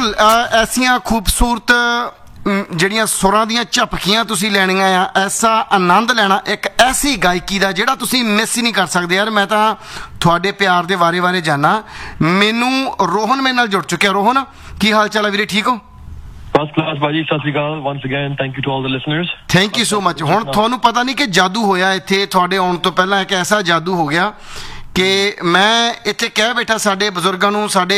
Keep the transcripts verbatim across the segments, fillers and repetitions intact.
बिल्कुल ऐसियां खूबसूरत ਜਿਹੜੀਆਂ ਸੁਰਾਂ ਦੀਆਂ ਝਪਕੀਆਂ ਤੁਸੀਂ ਲੈਣੀਆਂ ਆ, ਐਸਾ ਆਨੰਦ ਲੈਣਾ ਇੱਕ ਐਸੀ ਗਾਇਕੀ ਦਾ ਜਿਹੜਾ ਤੁਸੀਂ ਮਿਸ ਹੀ ਨਹੀਂ ਕਰ ਸਕਦੇ ਯਾਰ। ਮੈਂ ਤਾਂ ਤੁਹਾਡੇ ਪਿਆਰ ਦੇ ਵਾਰੇ ਵਾਰੇ ਜਾਣਾ। ਮੈਨੂੰ ਰੋਹਨ ਮੇਰੇ ਨਾਲ ਜੁੜ ਚੁੱਕਿਆ। ਰੋਹਨ, ਕੀ ਹਾਲ ਚਾਲ ਹੈ ਵੀਰੇ? ਠੀਕ ਹੋ? ਫਸਟ ਕਲਾਸ ਭਾਜੀ, ਸਤਿ ਸ਼੍ਰੀ ਅਕਾਲ। Once again thank you to all the listeners. Thank you so much. ਹੁਣ ਤੁਹਾਨੂੰ ਪਤਾ ਨਹੀਂ ਕਿ ਜਾਦੂ ਹੋਇਆ ਇੱਥੇ ਤੁਹਾਡੇ ਆਉਣ ਤੋਂ ਪਹਿਲਾਂ, ਇੱਕ ਐਸਾ ਜਾਦੂ ਹੋ ਗਿਆ ਕਿ ਮੈਂ ਇੱਥੇ ਕਹਿ ਬੈਠਾ ਸਾਡੇ ਬਜ਼ੁਰਗਾਂ ਨੂੰ, ਸਾਡੇ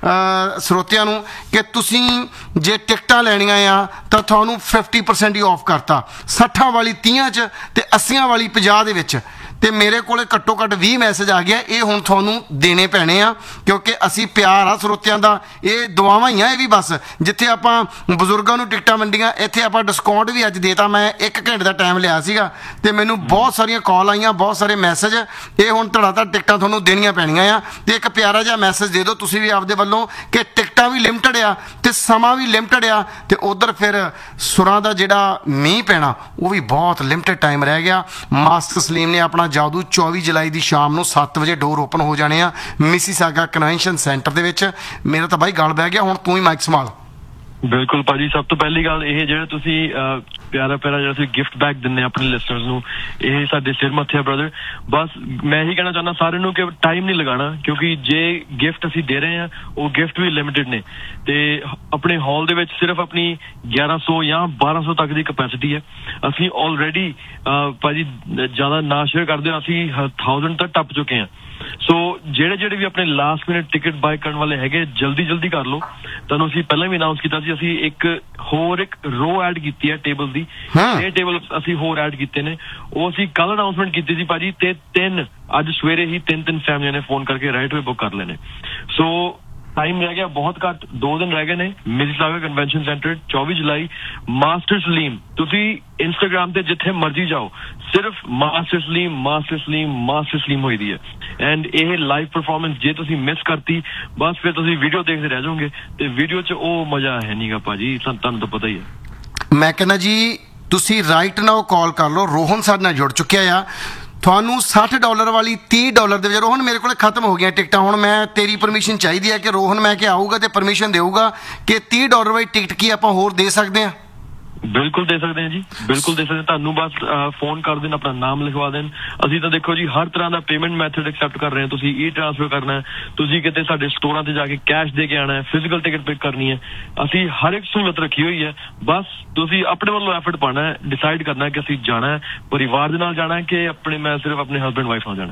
ਸਰੋਤਿਆਂ ਨੂੰ ਕਿ ਤੁਸੀਂ ਜੇ ਟਿਕਟਾਂ ਲੈਣੀਆਂ ਆ ਤਾਂ ਤੁਹਾਨੂੰ ਫਿਫਟੀ ਪਰਸੈਂਟ ਹੀ ਆਫ ਕਰਤਾ, ਸੱਠਾਂ ਵਾਲੀ ਤੀਹਾਂ 'ਚ ਅਤੇ ਅੱਸੀਆਂ ਵਾਲੀ ਪੰਜਾਹ ਦੇ ਵਿੱਚ। ਅਤੇ ਮੇਰੇ ਕੋਲ ਘੱਟੋ ਘੱਟ ਵੀਹ ਮੈਸੇਜ ਆ ਗਿਆ। ਇਹ ਹੁਣ ਤੁਹਾਨੂੰ ਦੇਣੇ ਪੈਣੇ ਆ ਕਿਉਂਕਿ ਅਸੀਂ ਪਿਆਰ ਆ ਸਰੋਤਿਆਂ ਦਾ, ਇਹ ਦੁਆਵਾਂ ਹੀ ਆ ਇਹ ਵੀ। ਬਸ ਜਿੱਥੇ ਆਪਾਂ ਬਜ਼ੁਰਗਾਂ ਨੂੰ ਟਿਕਟਾਂ ਵੰਡੀਆਂ, ਇੱਥੇ ਆਪਾਂ ਡਿਸਕਾਊਂਟ ਵੀ ਅੱਜ ਦੇਤਾ। ਮੈਂ ਇੱਕ ਘੰਟੇ ਦਾ ਟਾਈਮ ਲਿਆ ਸੀਗਾ ਅਤੇ ਮੈਨੂੰ ਬਹੁਤ ਸਾਰੀਆਂ ਕਾਲ ਆਈਆਂ, ਬਹੁਤ ਸਾਰੇ ਮੈਸੇਜ। ਇਹ ਹੁਣ ਧੜਾ ਧੜ ਟਿਕਟਾਂ ਤੁਹਾਨੂੰ ਦੇਣੀਆਂ ਪੈਣੀਆਂ ਆ। ਅਤੇ ਇੱਕ ਪਿਆਰਾ ਜਿਹਾ ਮੈਸੇਜ ਦੇ ਦਿਓ ਤੁਸੀਂ ਵੀ ਆਪਦੇ ਵੱਲੋਂ ਕਿ ਟਿਕਟਾਂ ਵੀ ਲਿਮਟਡ ਆ ਅਤੇ ਸਮਾਂ ਵੀ ਲਿਮਟਡ ਆ, ਅਤੇ ਉੱਧਰ ਫਿਰ ਸੁਰਾਂ ਦਾ ਜਿਹੜਾ ਮੀਂਹ ਪੈਣਾ ਉਹ ਵੀ ਬਹੁਤ ਲਿਮਟਡ ਟਾਈਮ ਰਹਿ ਗਿਆ। ਮਾਸਟਰ ਸਲੀਮ ਨੇ ਆਪਣਾ ਜਾਦੂ ਚੌਵੀ ਜੁਲਾਈ ਦੀ ਸ਼ਾਮ ਨੂੰ ਸੱਤ ਵਜੇ ਡੋਰ ਓਪਨ ਹੋ ਜਾਣੇ ਆ ਮਿਸੀਸਾਗਾ ਕਨਵੈਨਸ਼ਨ ਸੈਂਟਰ ਦੇ ਵਿੱਚ। ਮੇਰਾ ਤਾਂ ਬਾਈ ਗਲ ਬਹਿ ਗਿਆ। ਹੁਣ ਤੂੰ ਹੀ ਮਾਈਕ ਸੰਭਾਲ। ਬਿਲਕੁਲ ਭਾਜੀ, ਸਭ ਤੋਂ ਪਹਿਲੀ ਗੱਲ ਇਹ ਜਿਹੜਾ ਤੁਸੀਂ ਪਿਆਰਾ ਪਿਆਰਾ ਜਿਹੜਾ ਤੁਸੀਂ ਗਿਫਟ ਬੈਗ ਦਿੰਦੇ ਆਪਣੇ ਲਿਸਨਰਸ ਨੂੰ, ਇਹ ਸਾਡੇ ਸਿਰ ਮੱਥੇ ਆ ਬ੍ਰਦਰ। ਬਸ ਮੈਂ ਇਹੀ ਕਹਿਣਾ ਚਾਹੁੰਦਾ ਸਾਰਿਆਂ ਨੂੰ ਕਿ ਟਾਈਮ ਨਹੀਂ ਲਗਾਉਣਾ, ਕਿਉਂਕਿ ਜੇ ਗਿਫਟ ਅਸੀਂ ਦੇ ਰਹੇ ਹਾਂ ਉਹ ਗਿਫਟ ਵੀ ਲਿਮਿਟਡ ਨੇ। ਤੇ ਆਪਣੇ ਹਾਲ ਦੇ ਵਿੱਚ ਸਿਰਫ ਆਪਣੀ ਗਿਆਰਾਂ ਸੌ ਜਾਂ ਬਾਰਾਂ ਸੌ ਤੱਕ ਦੀ ਕਪੈਸਿਟੀ ਹੈ। ਅਸੀਂ ਆਲਰੇਡੀ ਭਾਜੀ ਜ਼ਿਆਦਾ ਨਾ ਸ਼ੇਅਰ ਕਰਦੇ ਹਾਂ, ਅਸੀਂ ਥਾਊਜ਼ੈਂਡ ਤੱਕ ਟੱਪ ਚੁੱਕੇ ਹਾਂ। ਸੋ ਜਿਹੜੇ ਜਿਹੜੇ ਵੀ ਆਪਣੇ ਲਾਸਟ ਮਿੰਟ ਟਿਕਟ ਬਾਏ ਕਰਨ ਵਾਲੇ ਹੈਗੇ, ਜਲਦੀ ਜਲਦੀ ਕਰ ਲਓ। ਤੁਹਾਨੂੰ ਅਸੀਂ ਪਹਿਲਾਂ ਵੀ ਅਨਾਊਂਸ ਕੀਤਾ ਸੀ, ਅਸੀਂ ਇੱਕ ਹੋਰ ਇੱਕ ਰੋ ਐਡ ਕੀਤੀ ਹੈ ਟੇਬਲ ਦੀ। ਛੇ ਟੇਬਲ ਅਸੀਂ ਹੋਰ ਐਡ ਕੀਤੇ ਨੇ, ਉਹ ਅਸੀਂ ਕੱਲ ਅਨਾਊਂਸਮੈਂਟ ਕੀਤੀ ਸੀ ਭਾਜੀ। ਤੇ ਤਿੰਨ ਅੱਜ ਸਵੇਰੇ ਹੀ ਤਿੰਨ ਤਿੰਨ ਫੈਮਲੀਆਂ ਨੇ ਫੋਨ ਕਰਕੇ ਰਾਈਟ ਵੇ ਬੁੱਕ ਕਰ ਲੈਣੇ। ਸੋ ਟਾਈਮ ਰਹਿ ਗਿਆ ਬਹੁਤ ਘੱਟ, ਦੋ ਦਿਨ ਰਹਿ ਗਏ ਨੇ। ਮਿਸੀਸਾਗਾ ਕਨਵੈਨਸ਼ਨ ਸੈਂਟਰ ਚੌਵੀ ਜੁਲਾਈ। ਮਾਸਟਰ ਸਲੀਮ, ਤੁਸੀਂ ਇੰਸਟਾਗ੍ਰਾਮ ਤੇ ਜਿੱਥੇ ਮਰਜ਼ੀ ਜਾਓ, ਸਿਰਫ master Salim master Salim master Salim ਹੋਈ ਦੀ ਹੈ। ਐਂਡ ਇਹ ਲਾਈਵ ਪਰਫਾਰਮੈਂਸ ਜੇ ਤੁਸੀਂ ਮਿਸ ਕਰਤੀ, ਬਸ ਫਿਰ ਤੁਸੀਂ ਵੀਡੀਓ ਦੇਖਦੇ ਰਹਿ ਜਾਓਗੇ ਤੇ ਵੀਡੀਓ 'ਚ ਉਹ ਮਜ਼ਾ ਹੈ ਨਹੀਂਗਾ ਭਾਜੀ, ਤੁਹਾਨੂੰ ਤਾਂ ਪਤਾ ਹੀ ਹੈ। ਮੈਂ ਕਹਿੰਦਾ ਜੀ ਤੁਸੀਂ ਰਾਈਟ ਨਾਓ ਕਾਲ ਕਰ ਲਓ। ਰੋਹਨ ਸਾਡੇ ਨਾਲ ਜੁੜ ਚੁੱਕਿਆ ਆ। ਤੁਹਾਨੂੰ ਸੱਠ ਡਾਲਰ ਵਾਲੀ ਤੀਹ ਡਾਲਰ ਦੇ ਵਿੱਚ ਰੋਹਨ ਮੇਰੇ ਕੋਲ ਖਤਮ ਹੋ ਗਈਆਂ ਟਿਕਟਾਂ। ਹੁਣ ਮੈਂ ਤੇਰੀ ਪਰਮਿਸ਼ਨ ਚਾਹੀਦੀ ਹੈ ਕਿ ਰੋਹਨ ਮੈਂ ਕਿ ਆਊਗਾ ਤੇ ਪਰਮਿਸ਼ਨ ਦੇਊਗਾ ਕਿ ਤੀਹ ਡਾਲਰ ਵਾਲੀ ਟਿਕਟ ਕੀ ਆਪਾਂ ਹੋਰ ਦੇ ਸਕਦੇ ਹਾਂ? ਬਿਲਕੁਲ ਦੇ ਸਕਦੇ ਹਾਂ ਜੀ, ਬਿਲਕੁਲ ਦੇ ਸਕਦੇ। ਤੁਹਾਨੂੰ ਬਸ ਫੋਨ ਕਰ ਦੇਣ, ਆਪਣਾ ਨਾਮ ਲਿਖਵਾ ਦੇਣ। ਅਸੀਂ ਤਾਂ ਦੇਖੋ ਜੀ ਹਰ ਤਰ੍ਹਾਂ ਦਾ ਪੇਮੈਂਟ ਮੈਥਡ ਐਕਸੈਪਟ ਕਰ ਰਹੇ ਹਾਂ। ਤੁਸੀਂ ਈ ਟ੍ਰਾਂਸਫਰ ਕਰਨਾ ਹੈ, ਤੁਸੀਂ ਕਿਤੇ ਸਾਡੇ ਸਟੋਰਾਂ ਤੇ ਜਾ ਕੇ ਕੈਸ਼ ਦੇ ਕੇ ਆਉਣਾ ਹੈ, ਫਿਜ਼ੀਕਲ ਟਿਕਟ ਪਿਕ ਕਰਨੀ ਹੈ, ਅਸੀਂ ਹਰ ਇੱਕ ਸਹੂਲਤ ਰੱਖੀ ਹੋਈ ਹੈ। ਬਸ ਤੁਸੀਂ ਆਪਣੇ ਵੱਲੋਂ ਐਫਰਟ ਪਾਉਣਾ ਹੈ, ਡਿਸਾਈਡ ਕਰਨਾ ਹੈ ਕਿ ਅਸੀਂ ਜਾਣਾ ਹੈ ਪਰਿਵਾਰ ਦੇ ਨਾਲ ਜਾਣਾ ਹੈ ਕਿ ਆਪਣੇ ਮੈਂ ਸਿਰਫ ਆਪਣੇ ਹਸਬੈਂਡ ਵਾਈਫ ਨਾਲ ਜਾਣਾ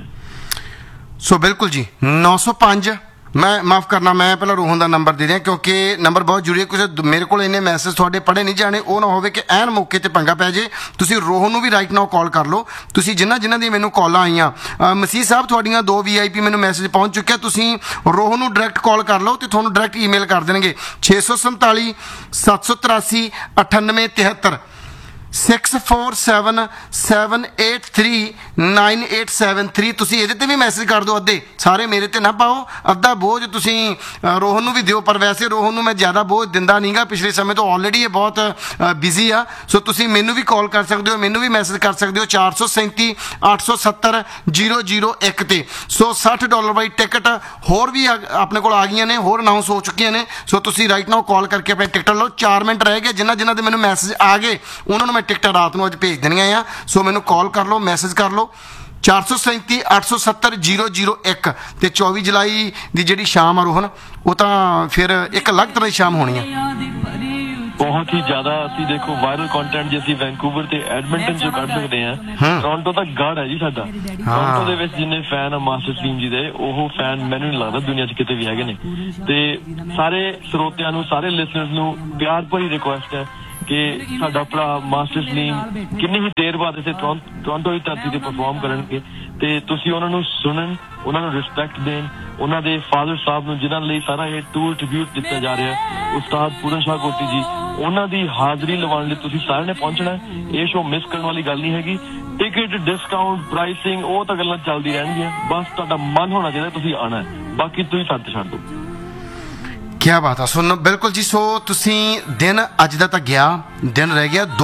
ਹੈ। ਸੋ ਬਿਲਕੁਲ ਜੀ, ਨੌ ਸੌ ਪੰਜ ਮੈਂ ਮਾਫ ਕਰਨਾ, ਮੈਂ ਪਹਿਲਾਂ ਰੋਹਨ ਦਾ ਨੰਬਰ ਦੇ ਦਿਆਂ ਕਿਉਂਕਿ ਨੰਬਰ ਬਹੁਤ ਜ਼ਰੂਰੀ ਹੈ। ਕੁਛ ਮੇਰੇ ਕੋਲ ਇੰਨੇ ਮੈਸੇਜ ਤੁਹਾਡੇ ਪੜ੍ਹੇ ਨਹੀਂ ਜਾਣੇ, ਉਹ ਨਾ ਹੋਵੇ ਕਿ ਐਨ ਮੌਕੇ 'ਤੇ ਪੰਗਾ ਪੈ ਜੇ। ਤੁਸੀਂ ਰੋਹਨ ਨੂੰ ਵੀ ਰਾਈਟ ਨਾਓ ਕਾਲ ਕਰ ਲਓ। ਤੁਸੀਂ ਜਿਨ੍ਹਾਂ ਜਿਨ੍ਹਾਂ ਦੀ ਮੈਨੂੰ ਕਾਲਾਂ ਆਈਆਂ, ਮਸੀਹ ਸਾਹਿਬ ਤੁਹਾਡੀਆਂ ਦੋ ਵੀ ਆਈ ਪੀ ਮੈਨੂੰ ਮੈਸੇਜ ਪਹੁੰਚ ਚੁੱਕਿਆ। ਤੁਸੀਂ ਰੋਹਨ ਨੂੰ ਡਾਇਰੈਕਟ ਕਾਲ ਕਰ ਲਓ ਅਤੇ ਤੁਹਾਨੂੰ ਡਾਇਰੈਕਟ ਈਮੇਲ ਕਰ ਦੇਣਗੇ। ਛੇ ਸੌ ਸੰਤਾਲੀ ਸੱਤ ਸੌ ਤਰਾਸੀ ਅਠਾਨਵੇਂ ਤਿਹੱਤਰ six four seven seven eight three nine eight seven three. ਤੁਸੀਂ ਇਹਦੇ 'ਤੇ ਵੀ ਮੈਸੇਜ ਕਰ ਦਿਓ। ਅੱਧੇ ਸਾਰੇ ਮੇਰੇ 'ਤੇ ਨਾ ਪਾਓ, ਅੱਧਾ ਬੋਝ ਤੁਸੀਂ ਰੋਹਨ ਨੂੰ ਵੀ ਦਿਓ। ਪਰ ਵੈਸੇ ਰੋਹਨ ਨੂੰ ਮੈਂ ਜ਼ਿਆਦਾ ਬੋਝ ਦਿੰਦਾ ਨਹੀਂ ਗਾ, ਪਿਛਲੇ ਸਮੇਂ ਤੋਂ ਆਲਰੇਡੀ ਇਹ ਬਹੁਤ ਬਿਜ਼ੀ ਆ। ਸੋ ਤੁਸੀਂ ਮੈਨੂੰ ਵੀ ਕਾਲ ਕਰ ਸਕਦੇ ਹੋ, ਮੈਨੂੰ ਵੀ ਮੈਸੇਜ ਕਰ ਸਕਦੇ ਹੋ ਚਾਰ ਸੌ ਸੈਂਤੀ ਅੱਠ ਸੌ ਸੱਤਰ ਜੀਰੋ ਜੀਰੋ ਇੱਕ 'ਤੇ। ਸੋ ਸੱਠ ਡਾਲਰ ਵਾਲੀ ਟਿਕਟ ਹੋਰ ਵੀ ਆਪਣੇ ਕੋਲ ਆ ਗਈਆਂ ਨੇ, ਹੋਰ ਅਨਾਊਂਸ ਹੋ ਚੁੱਕੀਆਂ ਨੇ। ਸੋ ਤੁਸੀਂ ਰਾਈਟ ਨਾਓ ਕਾਲ ਕਰਕੇ ਆਪਣੀ ਟਿਕਟ ਲਓ। ਚਾਰ ਮਿੰਟ ਰਹਿ ਗਏ। ਜਿਨ੍ਹਾਂ ਜਿਨ੍ਹਾਂ ਦੇ ਮੈਨੂੰ ਮੈਸੇਜ ਆ ਗਏ ਉਹਨਾਂ ਨੂੰ ਮੈਂ ਟਿਕਟਾਂ ਰਾਤ ਨੂੰ ਅੱਜ ਭੇਜ ਦੇਣੀਆਂ ਆ। ਸੋ ਮੈਨੂੰ ਕਾਲ ਕਰ ਲਓ, ਮੈਸੇਜ ਕਰ ਲਓ ਚਾਰ ਸੌ ਸੈਂਤੀ ਅੱਠ ਸੌ ਸੱਤਰ ਜੀਰੋ ਜੀਰੋ ਇੱਕ। ਅਤੇ ਚੌਵੀ ਜੁਲਾਈ ਦੀ ਜਿਹੜੀ ਸ਼ਾਮ ਆ ਰੋਹਨ, ਉਹ ਤਾਂ ਫਿਰ ਇੱਕ ਅਲੱਗ ਤਰ੍ਹਾਂ ਦੀ ਸ਼ਾਮ ਹੋਣੀ ਆ। ਬਹੁਤ ਹੀ ਜ਼ਿਆਦਾ। ਅਸੀਂ ਦੇਖੋ ਵਾਇਰਲ ਕੰਟੈਂਟ ਜੇ ਅਸੀਂ ਵੈਨਕੂਵਰ ਤੇ ਐਡਮਿੰਟਨ ਚ ਕੱਢ ਸਕਦੇ ਹਾਂ, ਟੋਰਾਂਟੋ ਤੱਕ ਗੜ ਹੈ ਜੀ ਸਾਡਾ। ਟੋਰਾਂਟੋ ਦੇ ਵਿੱਚ ਜਿੰਨੇ ਫੈਨ ਆ ਮਾਸਟਰ ਸਲੀਮ ਜੀ ਦੇ, ਉਹ ਫੈਨ ਮੈਨੂੰ ਨਹੀਂ ਲੱਗਦਾ ਦੁਨੀਆ 'ਚ ਕਿਤੇ ਵੀ ਹੈਗੇ ਨੇ। ਤੇ ਸਾਰੇ ਸਰੋਤਿਆਂ ਨੂੰ, ਸਾਰੇ ਲਿਸਨਰਸ ਨੂੰ ਪਿਆਰ ਭਰੀ ਰਿਕੁਐਸਟ ਹੈ ਕਿ ਸਾਡਾ ਭਰਾ ਮਾਸਟਰ ਸਲੀਮ ਕਿੰਨੀ ਹੀ ਦੇਰ ਬਾਅਦ ਇੱਥੇ ਟੋਰਾਂਟੋ ਦੀ ਧਰਤੀ ਤੇ ਪਰਫਾਰਮ ਕਰਨਗੇ ਤੇ ਤੁਸੀਂ ਉਹਨਾਂ ਨੂੰ ਸੁਣਨ, ਉਹਨਾਂ ਨੂੰ ਰਿਸਪੈਕਟ ਦੇਣ। ਉਹਨਾਂ ਦੇ ਫਾਦਰ ਸਾਹਿਬ ਨੂੰ, ਜਿਨ੍ਹਾਂ ਲਈ ਸਾਰਾ ਇਹ ਟੂਰ ਟ੍ਰਿਬਿਊਟ ਦਿੱਤਾ ਜਾ ਰਿਹਾ, ਉਸਤਾਦ ਪੂਰਨ ਸ਼ਾਹ ਕੋਟੀ ਜੀ, ਉਹਨਾਂ ਦੀ ਹਾਜ਼ਰੀ ਲਵਾਉਣ ਲਈ ਤੁਸੀਂ ਸਾਰਿਆਂ ਨੇ ਪਹੁੰਚਣਾ। ਇਹ ਸ਼ੋਅ ਮਿਸ ਕਰਨ ਵਾਲੀ ਗੱਲ ਨਹੀਂ ਹੈਗੀ। ਟਿਕਟ ਡਿਸਕਾਊਂਟ ਪ੍ਰਾਈਸਿੰਗ ਉਹ ਤਾਂ ਗੱਲਾਂ ਚੱਲਦੀ ਰਹਿਣਗੀਆਂ, ਬਸ ਤੁਹਾਡਾ ਮਨ ਹੋਣਾ ਚਾਹੀਦਾ, ਤੁਸੀਂ ਆਉਣਾ। ਬਾਕੀ ਤੁਸੀਂ ਛੱਡ ਛੱਡ ਦਿਓ। ਕਿਆ ਬਾਤ ਆ। ਸੁਣ ਬਿਲਕੁਲ ਜੀ। ਸੋ ਤੁਸੀਂ ਦਿਨ ਅੱਜ ਦਾ ਤਾਂ ਗਿਆ, ਦਿਨ ਰਹਿ ਗਿਆ ਦੋ।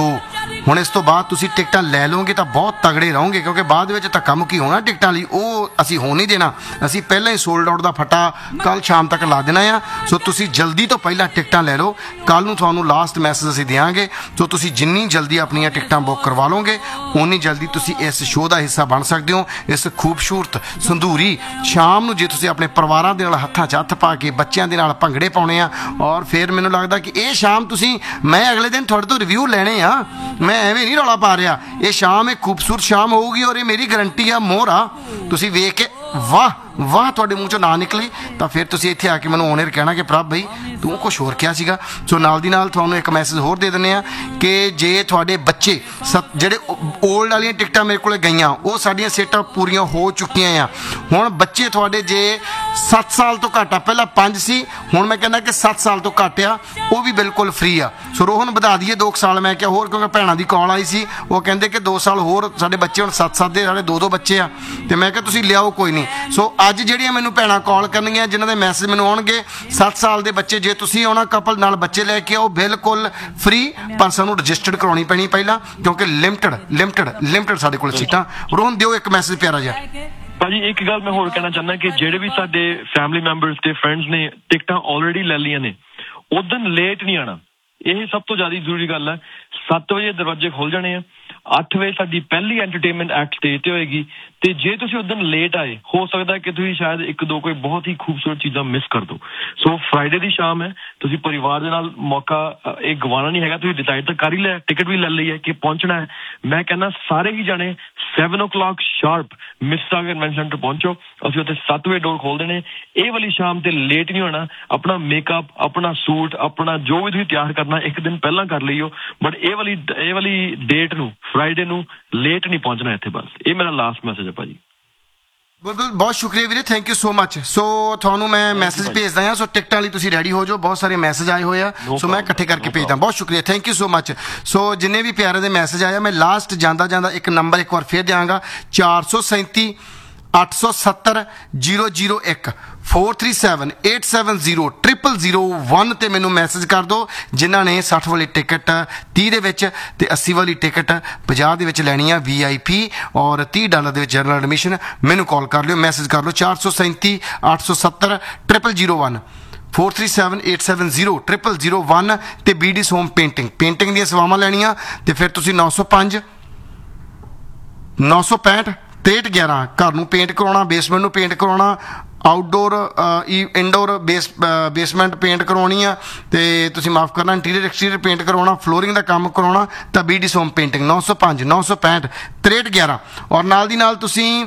ਹੁਣ ਇਸ ਤੋਂ ਬਾਅਦ ਤੁਸੀਂ ਟਿਕਟਾਂ ਲੈ ਲਓਗੇ ਤਾਂ ਬਹੁਤ ਤਗੜੇ ਰਹੋਗੇ, ਕਿਉਂਕਿ ਬਾਅਦ ਦੇ ਵਿੱਚ ਧੱਕਾ ਮੁੱਕੀ ਹੋਣਾ ਟਿਕਟਾਂ ਲਈ, ਉਹ ਅਸੀਂ ਹੋਣ ਨਹੀਂ ਦੇਣਾ। ਅਸੀਂ ਪਹਿਲਾਂ ਹੀ ਸੋਲਡ ਆਊਟ ਦਾ ਫਟਾ ਕੱਲ ਸ਼ਾਮ ਤੱਕ ਲਾ ਦੇਣਾ ਆ। ਸੋ ਤੁਸੀਂ ਜਲਦੀ ਤੋਂ ਪਹਿਲਾਂ ਟਿਕਟਾਂ ਲੈ ਲਓ, ਕੱਲ ਨੂੰ ਤੁਹਾਨੂੰ ਲਾਸਟ ਮੈਸੇਜ ਅਸੀਂ ਦਿਆਂਗੇ। ਸੋ ਤੁਸੀਂ ਜਿੰਨੀ ਜਲਦੀ ਆਪਣੀਆਂ ਟਿਕਟਾਂ ਬੁੱਕ ਕਰਵਾ ਲਓਗੇ ਉਨੀ ਜਲਦੀ ਤੁਸੀਂ ਇਸ ਸ਼ੋਅ ਦਾ ਹਿੱਸਾ ਬਣ ਸਕਦੇ ਹੋ। ਇਸ ਖੂਬਸੂਰਤ ਸੰਧੂਰੀ ਸ਼ਾਮ ਨੂੰ ਜੇ ਤੁਸੀਂ ਆਪਣੇ ਪਰਿਵਾਰਾਂ ਦੇ ਨਾਲ ਹੱਥਾਂ 'ਚ ਹੱਥ ਪਾ ਕੇ ਬੱਚਿਆਂ ਦੇ ਨਾਲ ਭੰਗੜੇ ਪਾਉਣੇ ਆ, ਔਰ ਫਿਰ ਮੈਨੂੰ ਲੱਗਦਾ ਕਿ ਇਹ ਸ਼ਾਮ ਤੁਸੀਂ, ਮੈਂ ਅਗਲੇ ਦਿਨ ਤੁਹਾਡੇ ਤੋਂ ਰਿਵਿਊ ਲੈਣੇ ਆ, ਮੈਂ ਐਵੇਂ ਨਹੀਂ ਰੌਲਾ ਪਾ ਰਿਹਾ। ਇਹ ਸ਼ਾਮ ਇੱਕ ਖੂਬਸੂਰਤ ਸ਼ਾਮ ਹੋਊਗੀ ਔਰ ਇਹ ਮੇਰੀ ਗਰੰਟੀ ਆ, ਮੋਹਰ ਆ। ਤੁਸੀਂ ਵੇਖ ਕੇ ਵਾਹ ਵਾਹ ਤੁਹਾਡੇ ਮੂੰਹ ਚੋਂ ਨਾ ਨਿਕਲੀ ਤਾਂ ਫਿਰ ਤੁਸੀਂ ਇੱਥੇ ਆ ਕੇ ਮੈਨੂੰ ਓਨਰ ਕਹਿਣਾ ਕਿ ਪ੍ਰਭ ਬਈ ਤੂੰ ਕੁਛ ਹੋਰ ਕਿਹਾ ਸੀਗਾ। ਸੋ ਨਾਲ ਦੀ ਨਾਲ ਤੁਹਾਨੂੰ ਇੱਕ ਮੈਸੇਜ ਹੋਰ ਦੇ ਦਿੰਦੇ ਆ ਕਿ ਜੇ ਤੁਹਾਡੇ ਬੱਚੇ ਸਤ ਜਿਹੜੇ ਓਲਡ ਵਾਲੀਆਂ ਟਿਕਟਾਂ ਮੇਰੇ ਕੋਲ ਗਈਆਂ, ਉਹ ਸਾਡੀਆਂ ਸੀਟਾਂ ਪੂਰੀਆਂ ਹੋ ਚੁੱਕੀਆਂ ਆ। ਹੁਣ ਬੱਚੇ ਤੁਹਾਡੇ ਜੇ ਸੱਤ ਸਾਲ ਤੋਂ ਘੱਟ ਆ, ਪਹਿਲਾਂ ਪੰਜ ਸੀ, ਹੁਣ ਮੈਂ ਕਹਿੰਦਾ ਕਿ ਸੱਤ ਸਾਲ ਤੋਂ ਘੱਟ ਆ, ਉਹ ਵੀ ਬਿਲਕੁਲ ਫ੍ਰੀ ਆ। ਸੋ ਰੋਹਨ ਵਧਾ ਦਈਏ ਦੋ ਸਾਲ, ਮੈਂ ਕਿਹਾ ਹੋਰ, ਕਿਉਂਕਿ ਭੈਣਾਂ ਦੀ ਕਾਲ ਆਈ ਸੀ, ਉਹ ਕਹਿੰਦੇ ਕਿ ਦੋ ਸਾਲ ਹੋਰ ਸਾਡੇ ਬੱਚੇ, ਹੁਣ ਸੱਤ ਸੱਤ ਦੇ ਸਾਡੇ ਦੋ ਦੋ ਬੱਚੇ ਆ, ਤੇ ਮੈਂ ਕਿਹਾ ਤੁਸੀਂ ਲਿਆਓ ਕੋਈ ਨਹੀਂ। ਸੋ ਅੱਜ ਜਿਹੜੀਆਂ ਮੈਨੂੰ ਭੈਣਾਂ ਕਾਲ ਕਰਨਗੀਆਂ, ਜਿਨ੍ਹਾਂ ਦੇ ਮੈਸੇਜ ਮੈਨੂੰ ਆਉਣਗੇ, ਸੱਤ ਸਾਲ ਦੇ ਬੱਚੇ ਜੇ ਤੁਸੀਂ ਆਉਣਾ ਕਪਲ ਨਾਲ ਬੱਚੇ ਲੈ ਕੇ ਆਓ, ਬਿਲਕੁਲ ਫ੍ਰੀ, ਪਰ ਸਾਨੂੰ ਰਜਿਸਟਰਡ ਕਰਾਉਣੀ ਪੈਣੀ ਪਹਿਲਾਂ, ਕਿਉਂਕਿ ਲਿਮਟਡ ਲਿਮਟਡ ਲਿਮਟਡ ਸਾਡੇ ਕੋਲ ਸੀਟਾਂ। ਰੋਹਨ ਦਿਓ ਇੱਕ ਮੈਸੇਜ ਪਿਆਰਾ ਜਿਹਾ। ਭਾਜੀ ਇੱਕ ਗੱਲ ਮੈਂ ਹੋਰ ਕਹਿਣਾ ਚਾਹੁੰਦਾ ਕਿ ਜਿਹੜੇ ਵੀ ਸਾਡੇ ਫੈਮਿਲੀ ਮੈਂਬਰਸ ਤੇ ਫਰੈਂਡਸ ਨੇ ਟਿਕਟਾਂ ਆਲਰੇਡੀ ਲੈ ਲਈਆਂ ਨੇ, ਉਦੋਂ ਲੇਟ ਨਹੀਂ ਆਉਣਾ। ਇਹ ਸਭ ਤੋਂ ਜ਼ਿਆਦਾ ਜ਼ਰੂਰੀ ਗੱਲ ਹੈ। ਸੱਤ ਵਜੇ ਦਰਵਾਜ਼ੇ ਖੁੱਲ ਜਾਣੇ ਆ, ਅੱਠ ਵਜੇ ਸਾਡੀ ਪਹਿਲੀ ਐਂਟਰਟੇਨਮੈਂਟ ਐਕਟ ਸਟੇਜ ਤੇ ਹੋਏਗੀ, ਤੇ ਜੇ ਤੁਸੀਂ ਉਦੋਂ ਲੇਟ ਆਏ, ਹੋ ਸਕਦਾ ਕਿ ਤੁਸੀਂ ਸ਼ਾਇਦ ਇੱਕ ਦੋ ਕੋਈ ਬਹੁਤ ਹੀ ਖੂਬਸੂਰਤ ਚੀਜ਼ਾਂ ਮਿਸ ਕਰ ਦਿਓ। ਸੋ ਫਰਾਈਡੇ ਦੀ ਸ਼ਾਮ ਹੈ, ਤੁਸੀਂ ਪਰਿਵਾਰ ਦੇ ਨਾਲ ਮੌਕਾ ਇਹ ਗਵਾਉਣਾ ਨਹੀਂ ਹੈਗਾ। ਤੁਸੀਂ ਡਿਸਾਈਡ ਤਾਂ ਕਰ ਹੀ ਲਿਆ, ਟਿਕਟ ਵੀ ਲੈ ਲਈ ਹੈ ਕਿ ਪਹੁੰਚਣਾ ਹੈ। ਮੈਂ ਕਹਿੰਦਾ ਸਾਰੇ ਹੀ ਜਾਣੇ ਸੈਵਨ ਓ clock sharp mister convention centre ਪਹੁੰਚੋ। ਅਸੀਂ ਉੱਥੇ ਸੱਤ ਵਜੇ ਡੋਰ ਖੋਲ ਦੇਣੇ। ਇਹ ਵਾਲੀ ਸ਼ਾਮ ਤੇ ਲੇਟ ਨਹੀਂ ਹੋਣਾ। ਆਪਣਾ ਮੇਕਅਪ, ਆਪਣਾ ਸੂਟ, ਆਪਣਾ ਜੋ ਵੀ ਤੁਸੀਂ ਤਿਆਰ ਕਰਨਾ ਇੱਕ ਦਿਨ ਪਹਿਲਾਂ ਕਰ ਲਈਓ, ਬਟ ਇਹ ਵਾਲੀ ਇਹ ਵਾਲੀ ਡੇਟ ਨੂੰ, ਫਰਾਈਡੇ ਨੂੰ ਲੇਟ ਨਹੀਂ ਪਹੁੰਚਣਾ ਇੱਥੇ। ਬਸ ਇਹ ਮੇਰਾ ਲਾਸਟ ਮੈਸੇਜ ਹੈ ਭਾਜੀ। ਬਹੁਤ ਬਹੁਤ ਸ਼ੁਕਰੀਆ ਵੀਰੇ, ਥੈਂਕ ਯੂ ਸੋ ਮਚ। ਸੋ ਤੁਹਾਨੂੰ ਮੈਂ ਮੈਸੇਜ ਭੇਜਦਾ ਹਾਂ, ਸੋ ਟਿਕਟਾਂ ਲਈ ਤੁਸੀਂ ਰੈਡੀ ਹੋ ਜਾਓ। ਬਹੁਤ ਸਾਰੇ ਮੈਸੇਜ ਆਏ ਹੋਏ ਆ, ਸੋ ਮੈਂ ਇਕੱਠੇ ਕਰਕੇ ਭੇਜਦਾ। ਬਹੁਤ ਸ਼ੁਕਰੀਆ, ਥੈਂਕ ਯੂ ਸੋ ਮਚ। ਸੋ ਜਿੰਨੇ ਵੀ ਪਿਆਰੇ ਦੇ ਮੈਸੇਜ ਆਇਆ, ਮੈਂ ਲਾਸਟ ਜਾਂਦਾ ਜਾਂਦਾ ਇੱਕ ਨੰਬਰ ਇੱਕ ਵਾਰ ਫੇਰ ਦਿਆਂਗਾ, ਚਾਰ ਸੌ ਸੈਂਤੀ ਅੱਠ ਸੌ ਸੱਤਰ ਜ਼ੀਰੋ ਜ਼ੀਰੋ ਇੱਕ four three seven eight seven zero triple zero one ਤੇ ਮੈਨੂੰ ਮੈਸੇਜ ਕਰ ਦਿਓ ਜਿਨ੍ਹਾਂ ਨੇ ਸੱਠ ਵਾਲੀ ਟਿਕਟ ਤੀਹ ਦੇ ਵਿੱਚ ਤੇ ਅੱਸੀ ਵਾਲੀ ਟਿਕਟ ਪੰਜਾਹ ਦੇ ਵਿੱਚ ਲੈਣੀ ਆ ਵੀ ਆਈ ਪੀ, ਔਰ ਤੀਹ ਡਾਲਰ ਦੇ ਵਿੱਚ ਜਨਰਲ ਐਡਮਿਸ਼ਨ। ਮੈਨੂੰ ਕਾਲ ਕਰ ਲਿਓ, ਮੈਸੇਜ ਕਰ ਲਓ ਚਾਰ ਸੌ ਸੈਂਤੀ ਅੱਠ ਸੌ ਸੱਤਰ triple zero one four three seven eight seven zero triple zero one ਤੇ ਬੀ ਡੀ ਸੋਮ ਪੇਂਟਿੰਗ ਪੇਂਟਿੰਗ ਦੀਆਂ ਸੇਵਾਵਾਂ ਲੈਣੀਆਂ। ਤੇ ਫਿਰ ਤੁਸੀਂ ਨੌ ਸੌ ਪੰਜ ਨੌ ਸੌ ਪੈਂਹਠ ਤੇਹਠ ਗਿਆਰਾਂ ਘਰ ਨੂੰ ਪੇਂਟ ਕਰਾਉਣਾ, ਬੇਸਮੈਂਟ ਨੂੰ ਪੇਂਟ ਕਰਾਉਣਾ, outdoor indoor base basement paint ਕਰਵਾਉਣੀ ਆ, ਤੇ ਤੁਸੀਂ ਮਾਫ ਕਰਨਾ ਇੰਟੀਰੀਅਰ ਐਕਸਟੀਰੀਅਰ ਪੇਂਟ ਕਰਵਾਉਣਾ, ਫਲੋਰਿੰਗ ਦਾ ਕੰਮ ਕਰਾਉਣਾ, ਤਾਂ ਬੀ ਡੀ ਸੋਮ ਪੇਂਟਿੰਗ ਨੌ ਸੌ ਪੰਜ ਨੌ ਸੌ ਪੈਂਹਠ ਤ੍ਰੇਹਠ ਗਿਆਰਾਂ। ਔਰ ਨਾਲ ਦੀ ਨਾਲ ਤੁਸੀਂ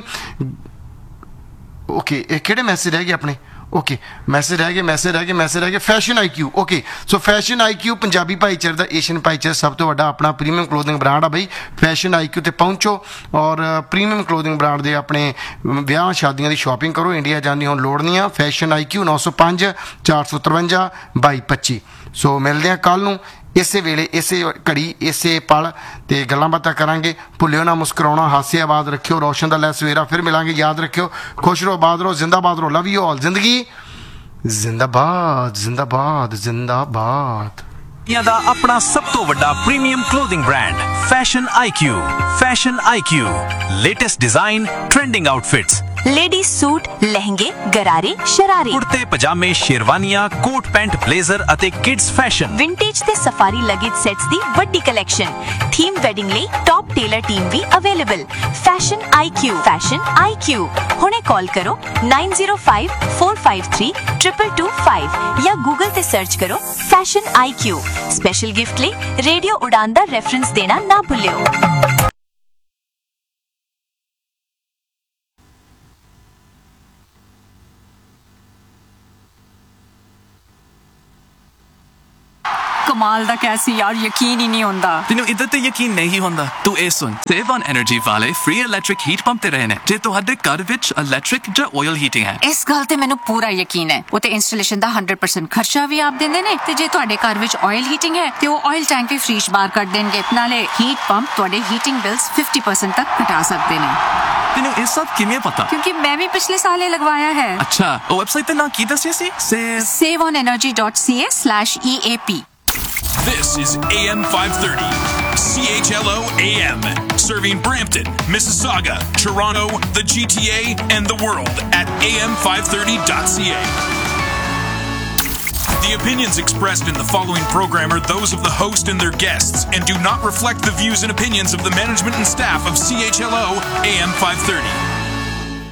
ਓਕੇ ਇਹ ਕਿਹੜੇ ਮੈਸੇਜ ਰਹਿ ਗਏ ਆਪਣੇ? ਓਕੇ ਮੈਸੇਜ ਰਹਿ ਗਏ ਮੈਸੇਜ ਰਹਿ ਗਏ ਮੈਸੇਜ ਰਹਿ ਗਏ ਫੈਸ਼ਨ ਆਈ ਕਿਊ। ਓਕੇ ਸੋ ਫੈਸ਼ਨ ਆਈ ਕਿਊ ਪੰਜਾਬੀ ਭਾਈਚਾਰੇ ਦਾ, ਏਸ਼ੀਅਨ ਭਾਈਚਾਰੇ ਸਭ ਤੋਂ ਵੱਡਾ ਆਪਣਾ ਪ੍ਰੀਮੀਅਮ ਕਲੋਥਿੰਗ ਬ੍ਰਾਂਡ ਆ ਬਈ। ਫੈਸ਼ਨ ਆਈ ਕਿਊ ਤੇ ਪਹੁੰਚੋ ਔਰ ਪ੍ਰੀਮੀਅਮ ਕਲੋਥਿੰਗ ਬ੍ਰਾਂਡ ਦੇ ਆਪਣੇ ਵਿਆਹ ਸ਼ਾਦੀਆਂ ਦੀ ਸ਼ਾਪਿੰਗ ਕਰੋ। ਇੰਡੀਆ ਜਾਣ ਦੀ ਹੁਣ ਲੋੜ ਨਹੀਂ ਆ। ਫੈਸ਼ਨ ਆਈ ਕਿਊ ਨੌ ਸੌ ਪੰਜ ਚਾਰ ਸੌ ਤਰਵੰਜਾ ਬਾਈ ਪੱਚੀ। ਸੋ ਮਿਲਦੇ ਹਾਂ ਕੱਲ੍ਹ ਨੂੰ ਇਸੇ ਵੇਲੇ, ਇਸੇ ਘੜੀ, ਇਸੇ ਪਲ ਤੇ ਗੱਲਾਂ ਬਾਤਾਂ ਕਰਾਂਗੇ। ਭੁੱਲਿਓ ਨਾ ਮੁਸਕਰਾਉਣਾ, ਹਾਸੇ ਆਬਾਦ ਰੱਖਿਓ। ਰੋਸ਼ਨ ਦਾ ਲੈ ਸਵੇਰਾ ਫਿਰ ਮਿਲਾਂਗੇ। ਯਾਦ ਰੱਖਿਓ, ਖੁਸ਼ ਰਹੋ, ਆਬਾਦ ਰਹੋ, ਜ਼ਿੰਦਾਬਾਦ ਰਹੋ। Love you all. ਜ਼ਿੰਦਗੀ ਜ਼ਿੰਦਾਬਾਦ ਜ਼ਿੰਦਾਬਾਦ ਜ਼ਿੰਦਾਬਾਦ। ਦਾ ਆਪਣਾ ਸਭ ਤੋਂ ਵੱਡਾ premium clothing brand fashion IQ. Fashion IQ latest design, trending outfits, ladies suit, लहंगे, गरारे, शरारे, कुर्ते पजामे, शेरवानियां, कोट पैंट, ब्लेजर ਅਤੇ किड्स फैशन, विंटेज ਤੇ सफारी लगेज सेट्स ਦੀ ਵੱਡੀ ਕਲੈਕਸ਼ਨ। ਥੀਮ ਵੈਡਿੰਗ ਲਈ ਟੌਪ ਟੇਲਰ ਟੀਮ ਵੀ available. Fashion IQ. Fashion IQ ਹੁਣੇ ਕਾਲ ਕਰੋ ਨਾइन zero five four five three triple two five ਜਾਂ ਗੂਗਲ ਤੇ ਸਰਚ ਕਰੋ ਫੈਸ਼ਨ ਆਈਕਿਊ। ਸਪੈਸ਼ਲ ਗਿਫਟ ਲਈ radio ਉਡਾਨ ਦਾ reference ਦੇਣਾ ਨਾ ਭੁੱਲਿਓ। ਕਮਾਲ ਦਾ ਕੈਸੀ ਯਾਰ, ਯਕੀਨ ਹੀ ਨਹੀਂ ਹੁੰਦਾ। ਤੈਨੂੰ ਇੱਦਾਂ ਤੇ ਯਕੀਨ ਨਹੀਂ ਹੁੰਦਾ? ਤੂੰ ਇਹ ਸੁਣ, ਸੇਵ ਔਨ ਐਨਰਜੀ ਵਾਲੇ ਫ੍ਰੀ ਇਲੈਕਟ੍ਰਿਕ ਹੀਟ ਪੰਪ ਤੇ ਰਹੇ ਨੇ ਜੇ ਤੁਹਾਡੇ ਘਰ ਵਿੱਚ ਇਲੈਕਟ੍ਰਿਕ ਜਾਂ ਆਇਲ ਹੀਟਿੰਗ ਹੈ। ਇਸ ਗੱਲ ਤੇ ਮੈਨੂੰ ਪੂਰਾ ਯਕੀਨ ਹੈ। ਉਹ ਤੇ ਇੰਸਟਾਲੇਸ਼ਨ ਦਾ ਹੰਡਰਡ ਪਰਸੈਂਟ ਖਰਚਾ ਵੀ ਆਪ ਦਿੰਦੇ ਨੇ, ਤੇ ਜੇ ਤੁਹਾਡੇ ਘਰ ਵਿੱਚ ਆਇਲ ਹੀਟਿੰਗ ਹੈ ਤੇ ਉਹ ਆਇਲ ਟੈਂਕ ਵੀ ਫ੍ਰੀ ਬਾਹਰ ਕੱਢ ਦੇਣਗੇ। ਨਾਲੇ ਹੀਟ ਪੰਪ ਤੁਹਾਡੇ ਹੀਟਿੰਗ ਬਿਲਸ ਫਿਫਟੀ ਪਰਸੈਂਟ ਤੱਕ ਘਟਾ ਸਕਦੇ ਨੇ। ਤੈਨੂੰ ਇਹ ਸਭ ਕਿਵੇਂ ਪਤਾ? ਕਿਉਂਕਿ ਮੈਂ ਵੀ ਪਿਛਲੇ ਸਾਲ ਇਹ ਲਗਵਾਇਆ ਹੈ। ਅੱਛਾ, ਉਹ ਵੈਬਸਾਈਟ ਤੇ ਨਾ ਕੀ ਦੱਸਿਆ ਸੀ? save on energy dot c a slash E A P। This is A M five thirty. C H L O A M, serving Brampton, Mississauga, Toronto, the G T A, and the world at A M five thirty dot C A. The opinions expressed in the following program are those of the host and their guests and do not reflect the views and opinions of the management and staff of C H L O A M five thirty.